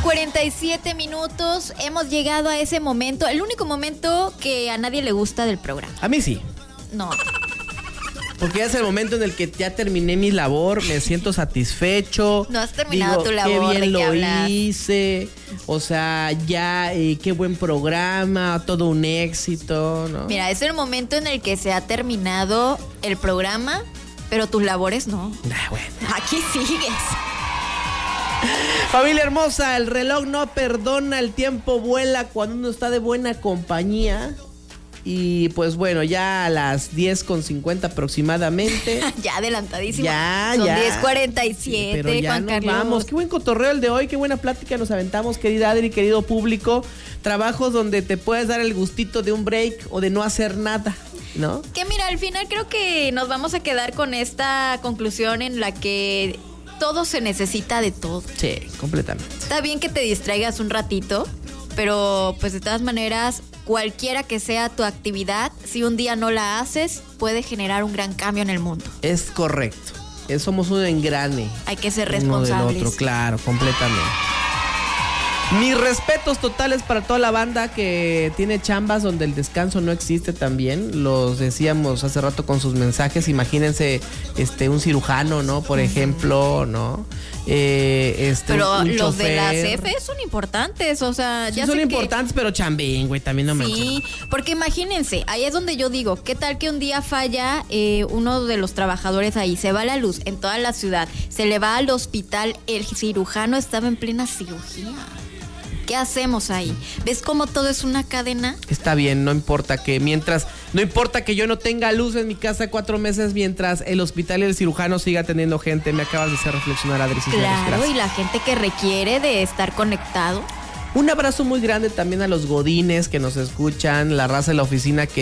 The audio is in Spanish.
9:47. Hemos llegado a ese momento, el único momento que a nadie le gusta del programa. A mí sí. No. Porque ya es el momento en el que ya terminé mi labor, me siento satisfecho. No has terminado tu labor, qué bien ¿de qué lo hablas? hice. O sea, ya, qué buen programa, todo un éxito, ¿no? Mira, es el momento en el que se ha terminado el programa, pero tus labores no. Bueno. Aquí sigues. Familia hermosa, el reloj no perdona, el tiempo vuela cuando uno está de buena compañía. Y pues bueno, ya a las 10:50 aproximadamente. Ya adelantadísimo. Ya, Son ya. 10:47, Pero ya Juan nos Carlos. vamos. Qué buen cotorreo el de hoy, qué buena plática nos aventamos, querida Adri, querido público. Trabajos donde te puedes dar el gustito de un break o de no hacer nada, ¿no? Que mira, al final creo que nos vamos a quedar con esta conclusión en la que todo se necesita de todo. Sí, completamente. Está bien que te distraigas un ratito, pero pues de todas maneras, cualquiera que sea tu actividad, si un día no la haces, puede generar un gran cambio en el mundo. Es correcto. Somos un engrane. Hay que ser Uno responsables. del otro, claro, completamente. Mis respetos totales para toda la banda que tiene chambas donde el descanso no existe también. Los decíamos hace rato con sus mensajes. Imagínense un cirujano, ¿no? Por ejemplo, ¿no? Pero un los de la chofer. CFE son importantes, o sea, Sí ya son sé que- importantes, pero chambín, güey, también no manches. Sí, porque imagínense, ahí es donde yo digo, ¿qué tal que un día falla uno de los trabajadores ahí? Se va la luz en toda la ciudad, se le va al hospital, el cirujano estaba en plena cirugía. ¿Qué hacemos ahí? ¿Ves cómo todo es una cadena? Está bien, no importa que yo no tenga luz en mi casa 4 meses mientras el hospital y el cirujano siga teniendo gente. Me acabas de hacer reflexionar, Adri Cisneros. Claro, Gracias. y la gente que requiere de estar conectado. Un abrazo muy grande también a los godines que nos escuchan, la raza de la oficina que